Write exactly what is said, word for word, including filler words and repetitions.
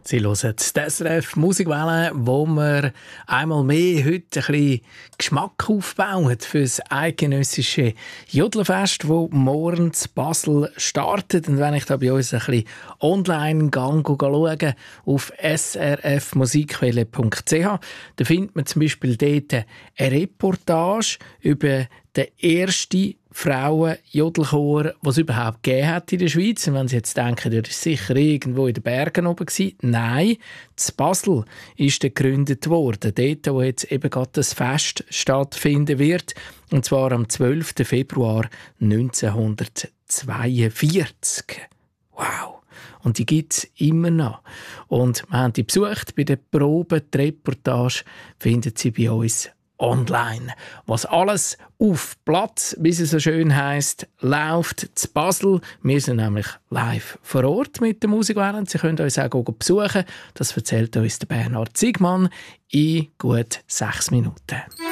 Sie hören die S R F Musikwelle, wo wir einmal mehr heute ein bisschen Geschmack aufbauen für das eidgenössische Jodlerfest, das morgen in Basel startet. Und wenn ich da bei uns ein bisschen online gang schaue, auf s r f musikwelle punkt c h, da findet man zum Beispiel dort eine Reportage über den ersten Frauen-Jodelchor, was es überhaupt gegeben hat in der Schweiz. Und wenn Sie jetzt denken, der ist sicher irgendwo in den Bergen oben gewesen. Nein, zu Basel ist er gegründet worden. Dort, wo jetzt eben gerade das Fest stattfinden wird. Und zwar am zwölften Februar neunzehnhundertzweiundvierzig. Wow! Und die gibt es immer noch. Und wir haben die besucht bei der Probe. Die Reportage findet Sie bei uns online. Was alles auf Platz, wie es so schön heisst, läuft zu Basel. Wir sind nämlich live vor Ort mit der Musikwelle. Sie können uns auch besuchen. Das erzählt uns der Bernhard Siegmann in gut sechs Minuten.